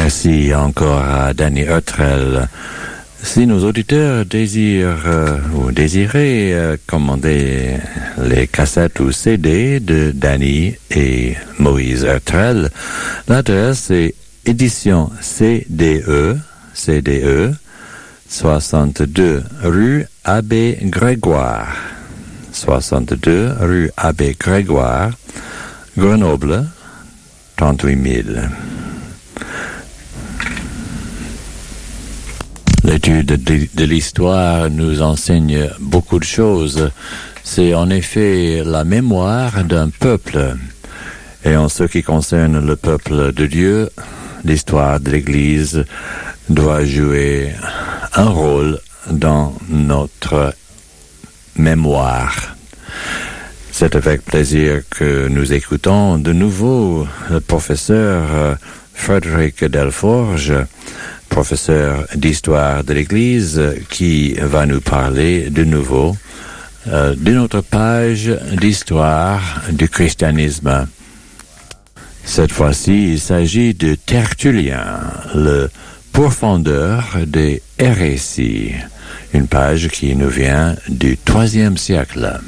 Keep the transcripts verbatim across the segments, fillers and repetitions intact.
Merci encore à Danny Hutrell. Si nos auditeurs désirent euh, ou désiraient euh, commander les cassettes ou C D de Danny et Moïse Hutrell, l'adresse est édition C D E, C D E, soixante-deux rue Abbé Grégoire, soixante-deux rue Abbé Grégoire, Grenoble, trente-huit mille. L'étude de, de l'histoire nous enseigne beaucoup de choses. C'est en effet la mémoire d'un peuple. Et en ce qui concerne le peuple de Dieu, l'histoire de l'Église doit jouer un rôle dans notre mémoire. C'est avec plaisir que nous écoutons de nouveau le professeur Frédéric Delforge, professeur d'histoire de l'Église, qui va nous parler de nouveau euh, d'une autre page d'histoire du christianisme. Cette fois-ci, il s'agit de Tertullien, le pourfendeur des hérésies, une page qui nous vient du troisième siècle.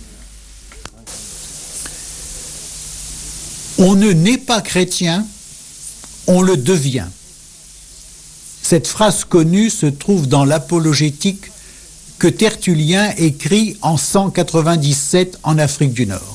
On ne naît pas chrétien, on le devient. Cette phrase connue se trouve dans l'apologétique que Tertullien écrit en cent quatre-vingt-dix-sept en Afrique du Nord.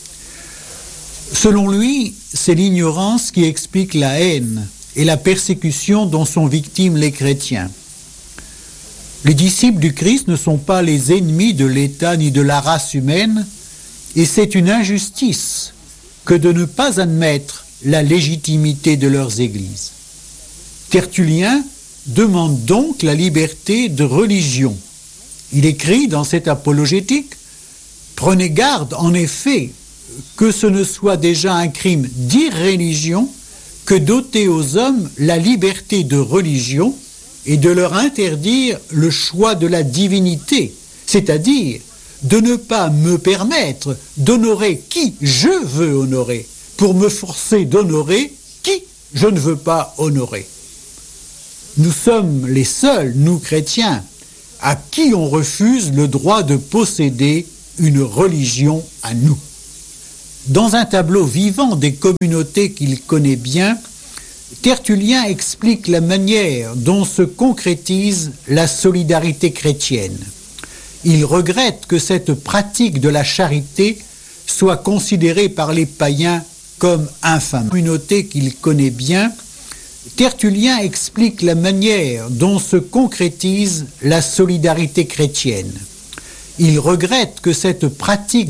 Selon lui, c'est l'ignorance qui explique la haine et la persécution dont sont victimes les chrétiens. Les disciples du Christ ne sont pas les ennemis de l'État ni de la race humaine, et c'est une injustice que de ne pas admettre la légitimité de leurs églises. Tertullien demande donc la liberté de religion. Il écrit dans cette apologétique « Prenez garde, en effet, que ce ne soit déjà un crime d'irréligion que d'ôter aux hommes la liberté de religion et de leur interdire le choix de la divinité, c'est-à-dire de ne pas me permettre d'honorer qui je veux honorer, pour me forcer d'honorer qui je ne veux pas honorer. » Nous sommes les seuls, nous chrétiens, à qui on refuse le droit de posséder une religion à nous. Dans un tableau vivant des communautés qu'il connaît bien, Tertullien explique la manière dont se concrétise la solidarité chrétienne. Il regrette que cette pratique de la charité soit considérée par les païens comme infâme. Communauté qu'il connaît bien, Tertullien explique la manière dont se concrétise la solidarité chrétienne. Il regrette que cette pratique